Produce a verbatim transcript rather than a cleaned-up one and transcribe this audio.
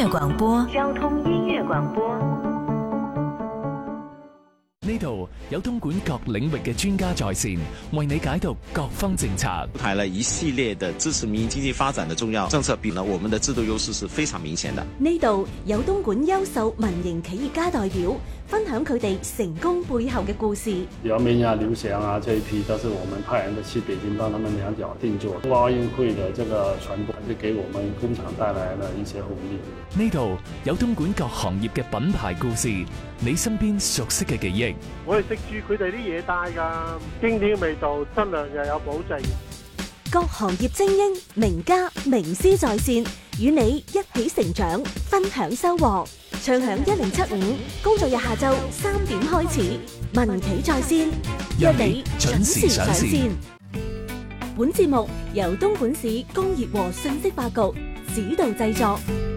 樂廣播， 交通音樂廣播。 呢度有東莞各領域嘅專家在線，為你解讀各方政策。 排了一系列的支持民營經濟發展的重要政策，比呢我們的制度優勢是非常明顯的。 呢度有東莞優秀民營企業家代表，分享佢哋成功背後嘅故事。 姚明啊、劉翔啊這一批都是我們派人的去北京幫他們兩腳定做。冬奧運會的這個傳播，就給我們工廠帶來了一些紅利。 呢度有東莞各行業嘅品牌故事，你身邊熟悉嘅記憶。 我係食住佢哋啲嘢帶㗎，經典味道，質量又有保證。 各行業精英、名家、名師在線，與你一起成長，分享收穫。暢享一零七五，工作日下晝三點開始，民企在線，約你準時上線。本節目由東莞市工業和信息化局指導製作。